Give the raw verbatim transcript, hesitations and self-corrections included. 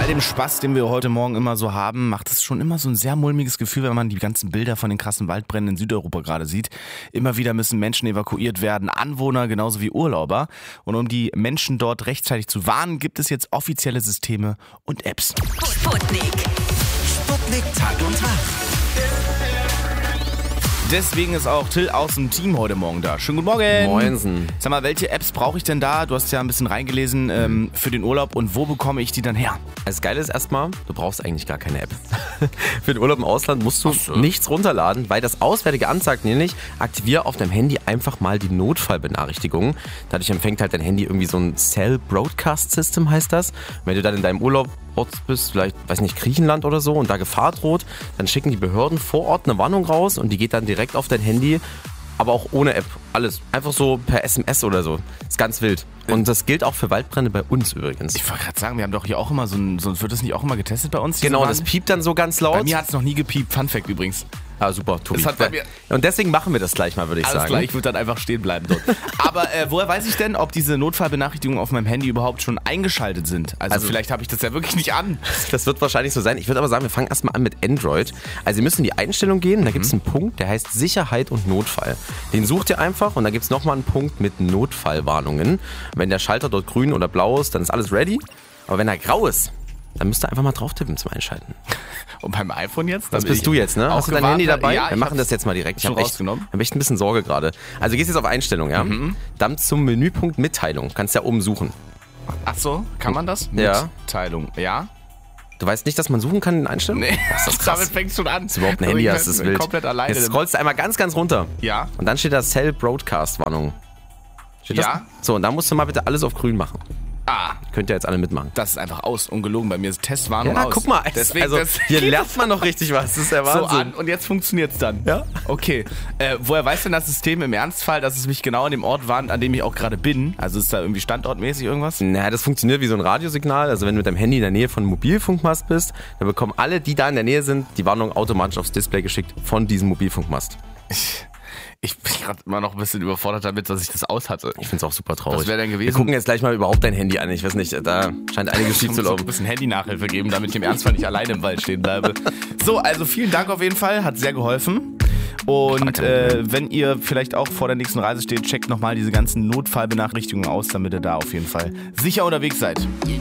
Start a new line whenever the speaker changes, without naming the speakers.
all dem Spaß, den wir heute Morgen immer so haben, macht es schon immer so ein sehr mulmiges Gefühl, wenn man die ganzen Bilder von den krassen Waldbränden in Südeuropa gerade sieht. Immer wieder müssen Menschen evakuiert werden, Anwohner genauso wie Urlauber. Und um die Menschen dort rechtzeitig zu warnen, gibt es jetzt offizielle Systeme und Apps.
Sputnik.
Sputnik Tag und Tag.
Deswegen ist auch Till aus dem Team heute Morgen da. Schönen guten Morgen.
Moinsen.
Sag mal, welche Apps brauche ich denn da? Du hast ja ein bisschen reingelesen ähm, für den Urlaub. Und wo bekomme ich die dann her?
Das Geile ist erstmal, du brauchst eigentlich gar keine App. Für den Urlaub im Ausland musst du
so.
nichts runterladen, weil das Auswärtige Amt sagt nämlich, aktiviere auf deinem Handy einfach mal die Notfallbenachrichtigung. Dadurch empfängt halt dein Handy irgendwie so ein Cell Broadcast System, heißt das. Wenn du dann in deinem Urlaub bist, vielleicht, weiß nicht, Griechenland oder so und da Gefahr droht, dann schicken die Behörden vor Ort eine Warnung raus und die geht dann direkt auf dein Handy, aber auch ohne App. Alles. Einfach so per S M S oder so. Ist ganz wild. Und das gilt auch für Waldbrände bei uns übrigens.
Ich wollte gerade sagen, wir haben doch hier auch immer so ein, so wird das nicht auch immer getestet bei uns?
Genau,
diese
das piept dann so ganz laut.
Bei mir hat es noch nie gepiept. Fun Fact übrigens.
Ah, super, Tobi.
Das hat bei mir-
Und deswegen machen wir das gleich mal, würde ich
Alles
sagen.
klar, ich würde dann einfach stehen bleiben dort. Aber äh, woher weiß ich denn, ob diese Notfallbenachrichtigungen auf meinem Handy überhaupt schon eingeschaltet sind? Also,
Also-
vielleicht habe ich das ja wirklich nicht an.
Das wird wahrscheinlich so sein. Ich würde aber sagen, wir fangen erstmal an mit Android. Also ihr müsst in die Einstellung gehen, da gibt es einen Punkt, der heißt Sicherheit und Notfall. Den sucht ihr einfach und da gibt es nochmal einen Punkt mit Notfallwarnungen. Wenn der Schalter dort grün oder blau ist, dann ist alles ready. Aber wenn er grau ist, dann müsst ihr einfach mal drauf tippen zum Einschalten.
Und beim iPhone jetzt?
Das bist du jetzt, ne? Hast du dein Handy dabei?
Ja,
wir machen das jetzt mal direkt. Ich
schon
habe echt,
rausgenommen.
hab echt ein bisschen Sorge gerade. Also gehst jetzt auf Einstellung, ja?
Mhm.
Dann zum Menüpunkt Mitteilung. Kannst ja oben suchen.
Ach so, kann man das?
Ja.
Mitteilung, ja?
Du weißt nicht, dass man suchen kann in Einstellungen?
Nee,
Das ist doch krass.
damit fängst du schon an.
Das ist überhaupt ein Handy, das ist wild.
Komplett alleine.
Jetzt scrollst du einmal ganz, ganz runter.
Ja.
Und dann steht da Cell Broadcast Warnung. Steht das?
Ja.
So, und dann musst du mal bitte alles auf grün machen.
Ah,
Könnt ihr jetzt alle mitmachen.
das ist einfach aus, ungelogen. Bei mir ist Testwarnung
Ja,
aus.
guck mal.
Deswegen,
also,
das
hier
geht
lernt man noch richtig was. Das ist der
so
Wahnsinn.
an und jetzt funktioniert's dann.
Ja.
Okay. Äh, woher weiß denn das System im Ernstfall, dass es mich genau an dem Ort warnt, an dem ich auch gerade bin? Also ist da irgendwie standortmäßig irgendwas?
Naja, das funktioniert wie so ein Radiosignal. Also wenn du mit deinem Handy in der Nähe von einem Mobilfunkmast bist, dann bekommen alle, die da in der Nähe sind, die Warnung automatisch aufs Display geschickt von diesem Mobilfunkmast.
Ich bin gerade immer noch ein bisschen überfordert damit, dass ich das aus hatte.
Ich find's auch super traurig.
Was wäre denn gewesen?
Wir gucken jetzt gleich mal überhaupt dein Handy an. Ich weiß nicht, da scheint einiges schief
Ich
zu
muss so ein
laufen.
bisschen Handy-Nachhilfe geben, damit ich im Ernstfall nicht alleine im Wald stehen bleibe. So, also vielen Dank auf jeden Fall, hat sehr geholfen. Und äh, wenn ihr vielleicht auch vor der nächsten Reise steht, checkt nochmal diese ganzen Notfallbenachrichtigungen aus, damit ihr da auf jeden Fall sicher unterwegs seid.